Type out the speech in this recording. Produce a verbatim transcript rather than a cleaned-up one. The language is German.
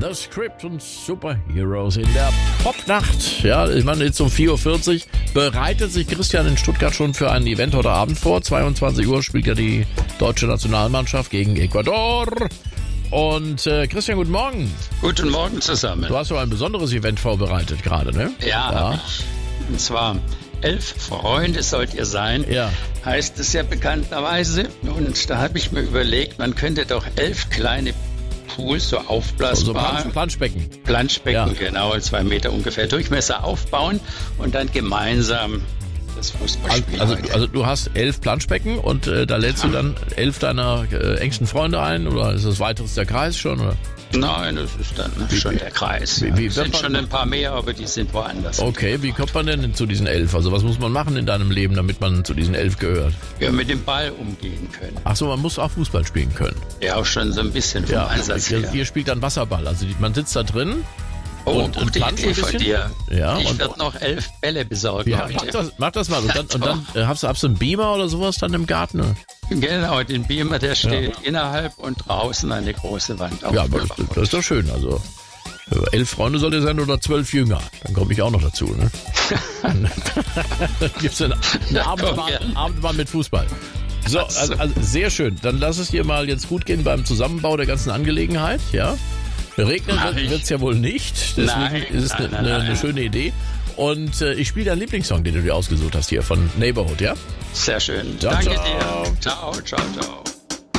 The Script und Superheroes in der Popnacht. Ja, ich meine, jetzt um vier Uhr vierzig bereitet sich Christian in Stuttgart schon für ein Event heute Abend vor. zweiundzwanzig Uhr spielt ja die deutsche Nationalmannschaft gegen Ecuador. Und äh, Christian, guten Morgen. Guten Morgen zusammen. Du hast so ein besonderes Event vorbereitet gerade, ne? Ja, ja. Und zwar elf Freunde sollt ihr sein, ja. Heißt es ja bekannterweise. Und da habe ich mir überlegt, man könnte doch elf kleine Pools, so aufblasbar. Also Planschbecken. Planschbecken, ja. Genau, zwei Meter ungefähr Durchmesser aufbauen und dann gemeinsam das Fußballspiel. Also, also, also du hast elf Planschbecken und äh, da lädst ja. du dann elf deiner äh, engsten Freunde ein oder ist das weiteres der Kreis schon? Oder? Nein, das ist dann wie, schon der Kreis. Wie, ja. wie es sind schon ein paar mehr, aber die sind woanders. Okay, wie kommt man denn zu diesen elf? Also was muss man machen in deinem Leben, damit man zu diesen elf gehört? Ja, mit dem Ball umgehen können. Ach so, man muss auch Fußball spielen können. Ja, auch schon so ein bisschen vom ja, Einsatz ihr, her. Ihr spielt dann Wasserball, also man sitzt da drin. Oh, und, gute und Idee von dir. Ja, ich und werde noch elf Bälle besorgen ja, heute. Mach das, mach das mal. Und dann, und dann äh, hast, du, hast du einen Beamer oder sowas dann im Garten? Oder? Genau, den Beamer, der steht ja. innerhalb und draußen eine große Wand. Ja, aber das, das ist doch schön. Also elf Freunde sollt ihr sein oder zwölf Jünger. Dann komme ich auch noch dazu. Ne? Dann gibt es einen, einen Abendbahn, Abendbahn mit Fußball. So, also, also sehr schön. Dann lass es dir mal jetzt gut gehen beim Zusammenbau der ganzen Angelegenheit. Ja. Regnen wird es ja wohl nicht. Deswegen nein, ist es eine, nein, eine, nein. eine schöne Idee. Und äh, ich spiele deinen Lieblingssong, den du dir ausgesucht hast hier von Neighborhood, ja? Sehr schön. Ciao, Danke ciao. dir. Ciao, ciao, ciao.